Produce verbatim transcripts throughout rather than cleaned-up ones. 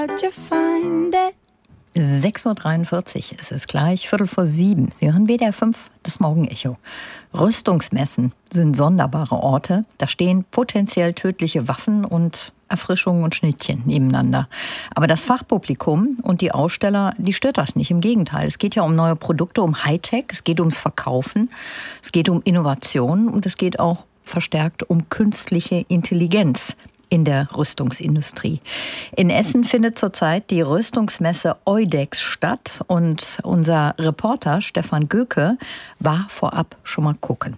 sechs Uhr dreiundvierzig ist es gleich, Viertel vor sieben. Sie hören W D R fünf, das Morgenecho. Rüstungsmessen sind sonderbare Orte. Da stehen potenziell tödliche Waffen und Erfrischungen und Schnittchen nebeneinander. Aber das Fachpublikum und die Aussteller, die stört das nicht. Im Gegenteil, es geht ja um neue Produkte, um Hightech, es geht ums Verkaufen, es geht um Innovationen und es geht auch verstärkt um künstliche Intelligenz in der Rüstungsindustrie. In Essen findet zurzeit die Rüstungsmesse Eudex statt und unser Reporter Stefan Göke war vorab schon mal gucken.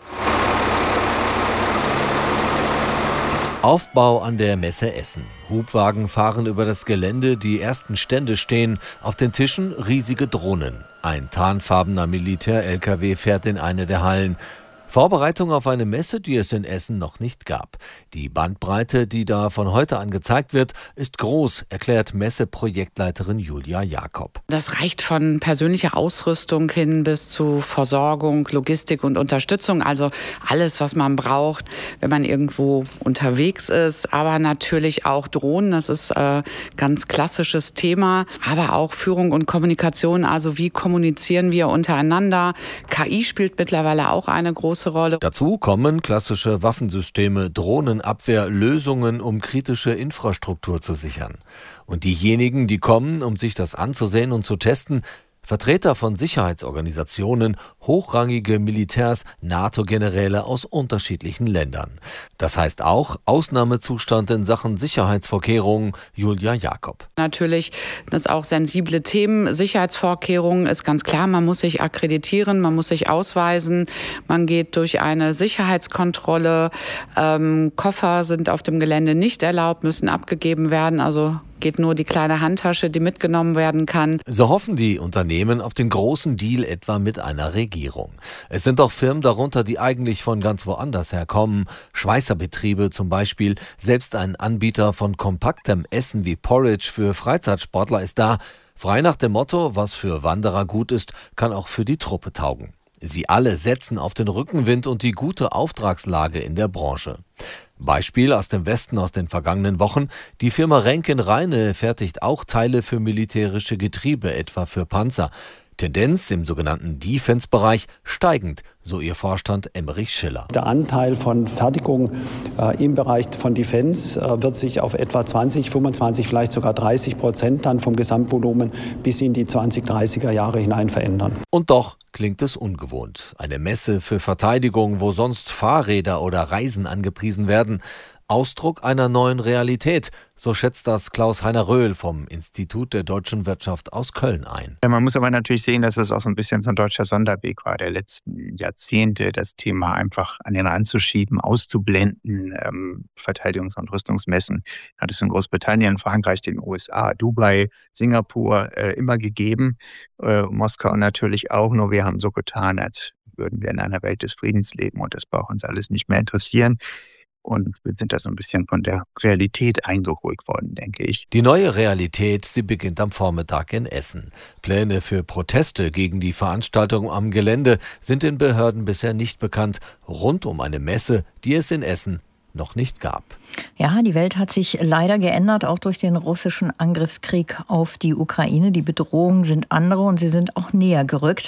Aufbau an der Messe Essen. Hubwagen fahren über das Gelände, die ersten Stände stehen. Auf den Tischen riesige Drohnen. Ein tarnfarbener Militär-L K W fährt in eine der Hallen. Vorbereitung auf eine Messe, die es in Essen noch nicht gab. Die Bandbreite, die da von heute an gezeigt wird, ist groß, erklärt Messeprojektleiterin Julia Jakob. Das reicht von persönlicher Ausrüstung hin bis zu Versorgung, Logistik und Unterstützung. Also alles, was man braucht, wenn man irgendwo unterwegs ist. Aber natürlich auch Drohnen, das ist ein ganz klassisches Thema. Aber auch Führung und Kommunikation, also wie kommunizieren wir untereinander. K I spielt mittlerweile auch eine große Rolle. Dazu kommen klassische Waffensysteme, Drohnenabwehr, Lösungen, um kritische Infrastruktur zu sichern. Und diejenigen, die kommen, um sich das anzusehen und zu testen, Vertreter von Sicherheitsorganisationen, hochrangige Militärs, NATO-Generäle aus unterschiedlichen Ländern. Das heißt auch Ausnahmezustand in Sachen Sicherheitsvorkehrungen, Julia Jakob. Natürlich, das auch sensible Themen. Sicherheitsvorkehrungen ist ganz klar, man muss sich akkreditieren, man muss sich ausweisen, man geht durch eine Sicherheitskontrolle. Ähm, Koffer sind auf dem Gelände nicht erlaubt, müssen abgegeben werden, also geht nur die kleine Handtasche, die mitgenommen werden kann. So hoffen die Unternehmen auf den großen Deal etwa mit einer Regierung. Es sind auch Firmen darunter, die eigentlich von ganz woanders herkommen. Schweißerbetriebe zum Beispiel. Selbst ein Anbieter von kompaktem Essen wie Porridge für Freizeitsportler ist da. Frei nach dem Motto, was für Wanderer gut ist, kann auch für die Truppe taugen. Sie alle setzen auf den Rückenwind und die gute Auftragslage in der Branche. Beispiel aus dem Westen aus den vergangenen Wochen. Die Firma Renken-Reine fertigt auch Teile für militärische Getriebe, etwa für Panzer. Tendenz im sogenannten Defense-Bereich steigend, so ihr Vorstand Emmerich Schiller. Der Anteil von Fertigung äh, im Bereich von Defense äh, wird sich auf etwa zwanzig, fünfundzwanzig, vielleicht sogar dreißig Prozent dann vom Gesamtvolumen bis in die zwanzig dreißiger Jahre hinein verändern. Und doch klingt es ungewohnt. Eine Messe für Verteidigung, wo sonst Fahrräder oder Reisen angepriesen werden. Ausdruck einer neuen Realität, so schätzt das Klaus-Heiner Röhl vom Institut der deutschen Wirtschaft aus Köln ein. Man muss aber natürlich sehen, dass es auch so ein bisschen so ein deutscher Sonderweg war der letzten Jahrzehnte, das Thema einfach an den Rand zu schieben, auszublenden, ähm, Verteidigungs- und Rüstungsmessen hat es in Großbritannien, Frankreich, den U S A, Dubai, Singapur äh, immer gegeben, äh, Moskau natürlich auch, nur wir haben so getan, als würden wir in einer Welt des Friedens leben und das braucht uns alles nicht mehr interessieren. Und wir sind da so ein bisschen von der Realität eingeholt worden, denke ich. Die neue Realität, sie beginnt am Vormittag in Essen. Pläne für Proteste gegen die Veranstaltung am Gelände sind den Behörden bisher nicht bekannt, rund um eine Messe, die es in Essen noch nicht gab. Ja, die Welt hat sich leider geändert, auch durch den russischen Angriffskrieg auf die Ukraine. Die Bedrohungen sind andere und sie sind auch näher gerückt.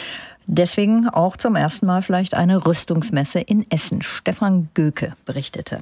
Deswegen auch zum ersten Mal vielleicht eine Rüstungsmesse in Essen. Stefan Göke berichtete.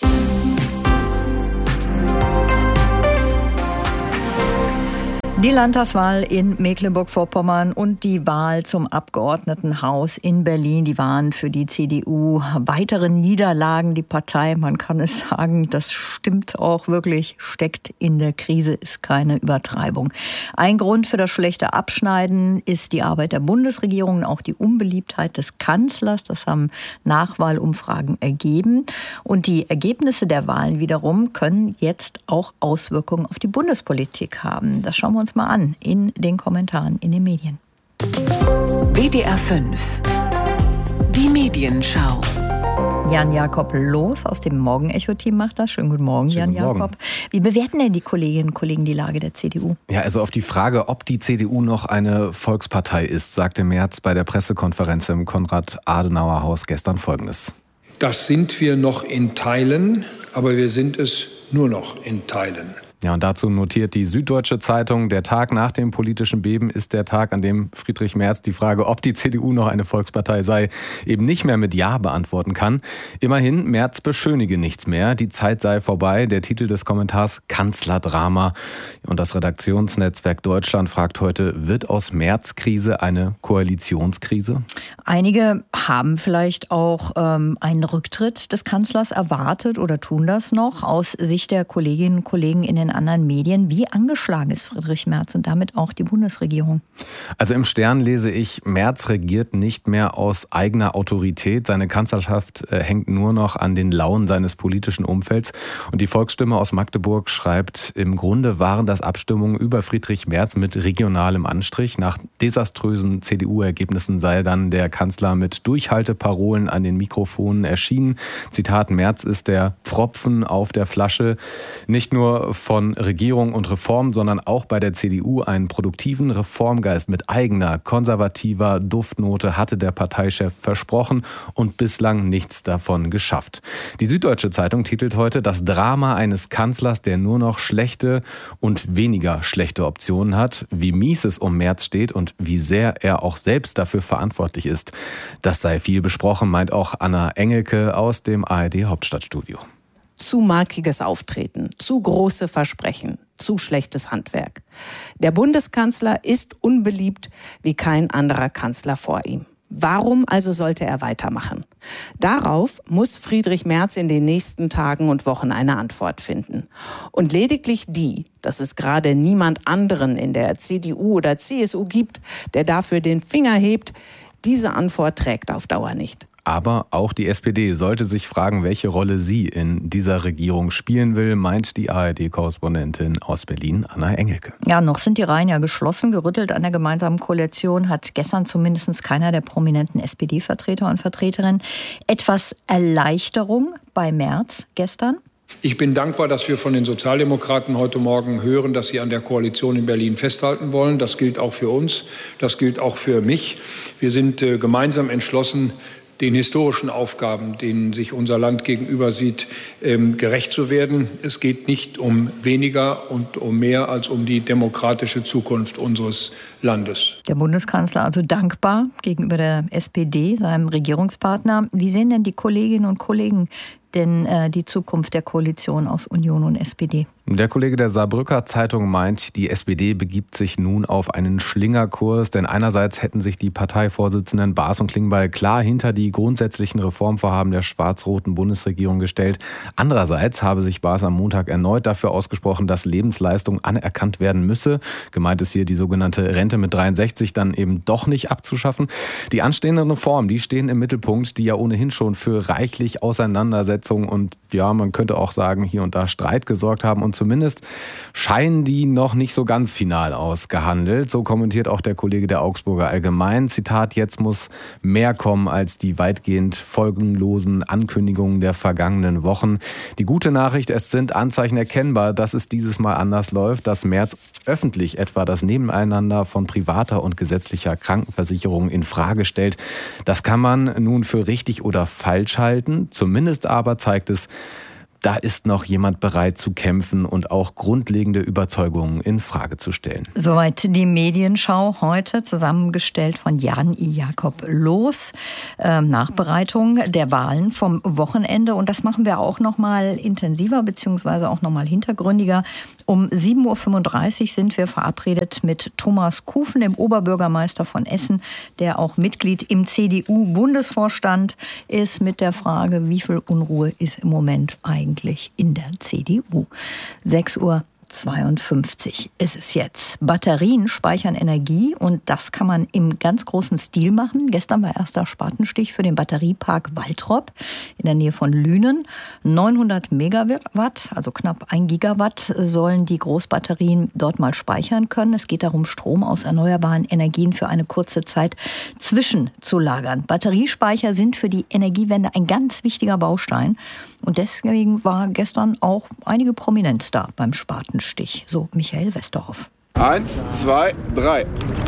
Die Landtagswahl in Mecklenburg-Vorpommern und die Wahl zum Abgeordnetenhaus in Berlin, die waren für die C D U weitere Niederlagen. Die Partei, man kann es sagen, das stimmt auch wirklich, steckt in der Krise, ist keine Übertreibung. Ein Grund für das schlechte Abschneiden ist die Arbeit der Bundesregierung und auch die Unbeliebtheit des Kanzlers. Das haben Nachwahlumfragen ergeben. Und die Ergebnisse der Wahlen wiederum können jetzt auch Auswirkungen auf die Bundespolitik haben. Das schauen wir uns mal an in den Kommentaren in den Medien. W D R fünf. Die Medienschau. Jan Jakob Loos aus dem Morgenecho-Team macht das. Schönen guten Morgen, Jan Jakob. Wie bewerten denn die Kolleginnen und Kollegen die Lage der C D U? Ja, also auf die Frage, ob die C D U noch eine Volkspartei ist, sagte Merz bei der Pressekonferenz im Konrad-Adenauer-Haus gestern Folgendes. Das sind wir noch in Teilen, aber wir sind es nur noch in Teilen. Ja, und dazu notiert die Süddeutsche Zeitung, der Tag nach dem politischen Beben ist der Tag, an dem Friedrich Merz die Frage, ob die C D U noch eine Volkspartei sei, eben nicht mehr mit Ja beantworten kann. Immerhin, Merz beschönige nichts mehr. Die Zeit sei vorbei. Der Titel des Kommentars Kanzlerdrama. Und das Redaktionsnetzwerk Deutschland fragt heute, wird aus Merz-Krise eine Koalitionskrise? Einige haben vielleicht auch ähm, einen Rücktritt des Kanzlers erwartet oder tun das noch. Aus Sicht der Kolleginnen und Kollegen in den anderen Medien. Wie angeschlagen ist Friedrich Merz und damit auch die Bundesregierung? Also im Stern lese ich, Merz regiert nicht mehr aus eigener Autorität. Seine Kanzlerschaft äh, hängt nur noch an den Launen seines politischen Umfelds. Und die Volksstimme aus Magdeburg schreibt, im Grunde waren das Abstimmungen über Friedrich Merz mit regionalem Anstrich. Nach desaströsen C D U-Ergebnissen sei dann der Kanzler mit Durchhalteparolen an den Mikrofonen erschienen. Zitat, Merz ist der Pfropfen auf der Flasche. Nicht nur von Regierung und Reform, sondern auch bei der C D U einen produktiven Reformgeist mit eigener, konservativer Duftnote hatte der Parteichef versprochen und bislang nichts davon geschafft. Die Süddeutsche Zeitung titelt heute das Drama eines Kanzlers, der nur noch schlechte und weniger schlechte Optionen hat, wie mies es um Merz steht und wie sehr er auch selbst dafür verantwortlich ist. Das sei viel besprochen, meint auch Anna Engelke aus dem A R D Hauptstadtstudio. Zu markiges Auftreten, zu große Versprechen, zu schlechtes Handwerk. Der Bundeskanzler ist unbeliebt wie kein anderer Kanzler vor ihm. Warum also sollte er weitermachen? Darauf muss Friedrich Merz in den nächsten Tagen und Wochen eine Antwort finden. Und lediglich die, dass es gerade niemand anderen in der C D U oder C S U gibt, der dafür den Finger hebt, diese Antwort trägt auf Dauer nicht. Aber auch die S P D sollte sich fragen, welche Rolle sie in dieser Regierung spielen will, meint die A R D-Korrespondentin aus Berlin, Anna Engelke. Ja, noch sind die Reihen ja geschlossen. Gerüttelt an der gemeinsamen Koalition hat gestern zumindest keiner der prominenten S P D-Vertreter und Vertreterinnen. Etwas Erleichterung bei Merz gestern? Ich bin dankbar, dass wir von den Sozialdemokraten heute Morgen hören, dass sie an der Koalition in Berlin festhalten wollen. Das gilt auch für uns, das gilt auch für mich. Wir sind äh, gemeinsam entschlossen, den historischen Aufgaben, denen sich unser Land gegenüber sieht, ähm, gerecht zu werden. Es geht nicht um weniger und um mehr als um die demokratische Zukunft unseres Landes. Der Bundeskanzler also dankbar gegenüber der S P D, seinem Regierungspartner. Wie sehen denn die Kolleginnen und Kollegen denn äh, die Zukunft der Koalition aus Union und S P D? Der Kollege der Saarbrücker Zeitung meint, die S P D begibt sich nun auf einen Schlingerkurs, denn einerseits hätten sich die Parteivorsitzenden Baas und Klingbeil klar hinter die grundsätzlichen Reformvorhaben der schwarz-roten Bundesregierung gestellt. Andererseits habe sich Baas am Montag erneut dafür ausgesprochen, dass Lebensleistung anerkannt werden müsse. Gemeint ist hier die sogenannte Rente mit dreiundsechzig dann eben doch nicht abzuschaffen. Die anstehenden Reformen, die stehen im Mittelpunkt, die ja ohnehin schon für reichlich Auseinandersetzungen und ja, man könnte auch sagen, hier und da Streit gesorgt haben und zumindest scheinen die noch nicht so ganz final ausgehandelt. So kommentiert auch der Kollege der Augsburger Allgemeinen. Zitat, jetzt muss mehr kommen als die weitgehend folgenlosen Ankündigungen der vergangenen Wochen. Die gute Nachricht, es sind Anzeichen erkennbar, dass es dieses Mal anders läuft, dass Merz öffentlich etwa das Nebeneinander von privater und gesetzlicher Krankenversicherung in Frage stellt. Das kann man nun für richtig oder falsch halten. Zumindest aber zeigt es, da ist noch jemand bereit zu kämpfen und auch grundlegende Überzeugungen in Frage zu stellen. Soweit die Medienschau heute, zusammengestellt von Jan I. Jakob Loos. Ähm, Nachbereitung der Wahlen vom Wochenende. Und das machen wir auch noch mal intensiver, beziehungsweise auch noch mal hintergründiger. Um sieben Uhr fünfunddreißig sind wir verabredet mit Thomas Kufen, dem Oberbürgermeister von Essen, der auch Mitglied im C D U-Bundesvorstand ist, mit der Frage, wie viel Unruhe ist im Moment eigentlich in der C D U. sechs Uhr zweiundfünfzig ist es jetzt. Batterien speichern Energie und das kann man im ganz großen Stil machen. Gestern war erster Spatenstich für den Batteriepark Waltrop in der Nähe von Lünen. neunhundert Megawatt, also knapp ein Gigawatt, sollen die Großbatterien dort mal speichern können. Es geht darum, Strom aus erneuerbaren Energien für eine kurze Zeit zwischenzulagern. Batteriespeicher sind für die Energiewende ein ganz wichtiger Baustein. Und deswegen war gestern auch einige Prominenz da beim Spatenstich. So Michael Westerhoff. Eins, zwei, drei.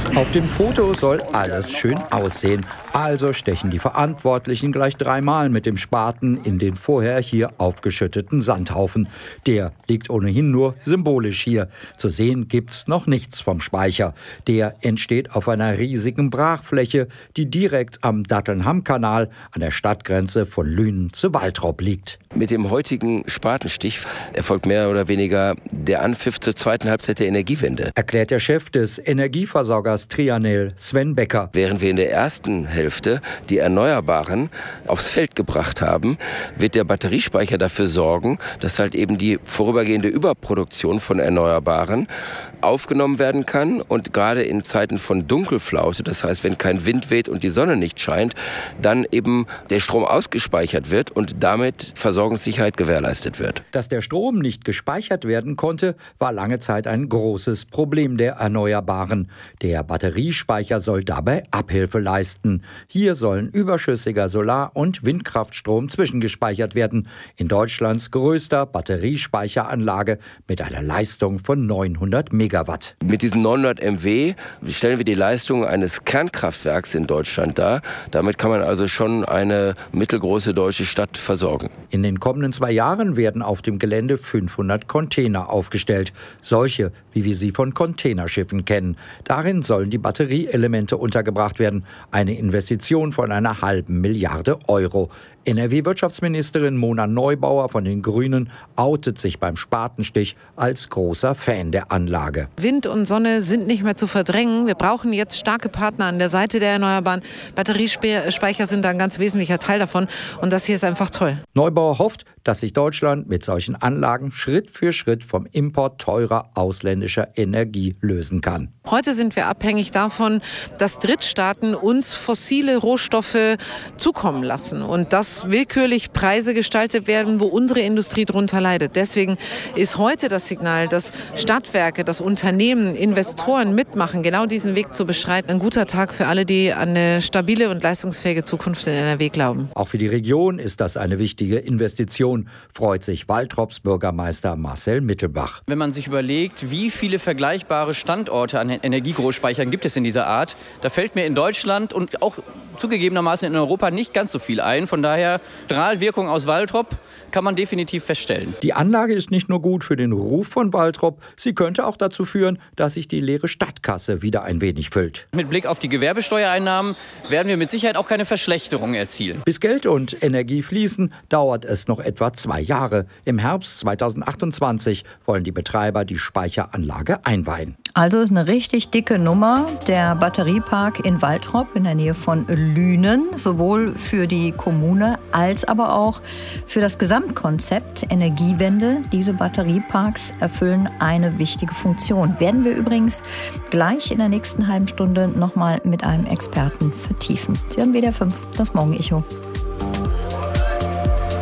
Auf dem Foto soll alles schön aussehen. Also stechen die Verantwortlichen gleich dreimal mit dem Spaten in den vorher hier aufgeschütteten Sandhaufen. Der liegt ohnehin nur symbolisch hier. Zu sehen gibt's noch nichts vom Speicher. Der entsteht auf einer riesigen Brachfläche, die direkt am Dattelnham-Kanal an der Stadtgrenze von Lünen zu Waltrop liegt. Mit dem heutigen Spatenstich erfolgt mehr oder weniger der Anpfiff zur zweiten Halbzeit der Energiewende, erklärt der Chef des Energieversorgers Trianel, Sven Becker. Während wir in der ersten Hälfte die Erneuerbaren aufs Feld gebracht haben, wird der Batteriespeicher dafür sorgen, dass halt eben die vorübergehende Überproduktion von Erneuerbaren aufgenommen werden kann und gerade in Zeiten von Dunkelflaute, das heißt, wenn kein Wind weht und die Sonne nicht scheint, dann eben der Strom ausgespeichert wird und damit Versorgungssicherheit gewährleistet wird. Dass der Strom nicht gespeichert werden konnte, war lange Zeit ein großes Problem der Erneuerbaren. Der Batteriespeicher soll dabei Abhilfe leisten. Hier sollen überschüssiger Solar- und Windkraftstrom zwischengespeichert werden. In Deutschlands größter Batteriespeicheranlage mit einer Leistung von neunhundert Megawatt. Mit diesen neunhundert Megawatt stellen wir die Leistung eines Kernkraftwerks in Deutschland dar. Damit kann man also schon eine mittelgroße deutsche Stadt versorgen. In den kommenden zwei Jahren werden auf dem Gelände fünfhundert Container aufgestellt. Solche, wie wir sie von Containerschiffen kennen. Darin sollen die Batterieelemente untergebracht werden. Eine Investition von einer halben Milliarde Euro. N R W-Wirtschaftsministerin Mona Neubauer von den Grünen outet sich beim Spatenstich als großer Fan der Anlage. Wind und Sonne sind nicht mehr zu verdrängen. Wir brauchen jetzt starke Partner an der Seite der Erneuerbaren. Batteriespeicher sind da ein ganz wesentlicher Teil davon. Und das hier ist einfach toll. Neubauer hofft, dass sich Deutschland mit solchen Anlagen Schritt für Schritt vom Import teurer ausländischer Energie lösen kann. Heute sind wir abhängig davon, dass Drittstaaten uns fossile Rohstoffe zukommen lassen und dass willkürlich Preise gestaltet werden, wo unsere Industrie drunter leidet. Deswegen ist heute das Signal, dass Stadtwerke, dass Unternehmen, Investoren mitmachen, genau diesen Weg zu beschreiten. Ein guter Tag für alle, die an eine stabile und leistungsfähige Zukunft in N R W glauben. Auch für die Region ist das eine wichtige Investition, freut sich Waltrops Bürgermeister Marcel Mittelbach. Wenn man sich überlegt, wie viele vergleichbare Standorte an Energiegroßspeichern gibt es in dieser Art, da fällt mir in Deutschland und auch zugegebenermaßen in Europa nicht ganz so viel ein. Von daher, Strahlwirkung aus Waltrop kann man definitiv feststellen. Die Anlage ist nicht nur gut für den Ruf von Waltrop, sie könnte auch dazu führen, dass sich die leere Stadtkasse wieder ein wenig füllt. Mit Blick auf die Gewerbesteuereinnahmen werden wir mit Sicherheit auch keine Verschlechterung erzielen. Bis Geld und Energie fließen, dauert es noch etwa zwei Jahre. Im Herbst zweitausendachtundzwanzig wollen die Betreiber die Speicheranlage einweihen. Also ist eine richtig dicke Nummer, der Batteriepark in Waltrop in der Nähe von Lünen, sowohl für die Kommune als aber auch für das Gesamtkonzept Energiewende. Diese Batterieparks erfüllen eine wichtige Funktion. Werden wir übrigens gleich in der nächsten halben Stunde nochmal mit einem Experten vertiefen. Sie hören W D R fünf, das Morgenecho.